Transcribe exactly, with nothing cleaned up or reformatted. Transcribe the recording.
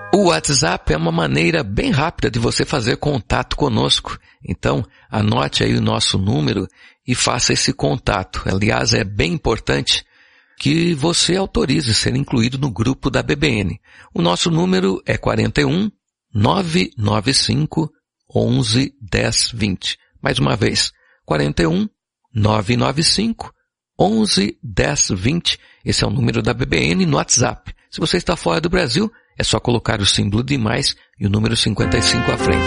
O WhatsApp é uma maneira bem rápida de você fazer contato conosco. Então, anote aí o nosso número e faça esse contato. Aliás, é bem importante que você autorize ser incluído no grupo da B B N. O nosso número é quarenta e um, nove nove cinco, onze, dez, vinte. Mais uma vez, quarenta e um, nove nove cinco, onze, dez, vinte. Esse é o número da B B N no WhatsApp. Se você está fora do Brasil, é só colocar o símbolo de mais e o número cinquenta e cinco à frente.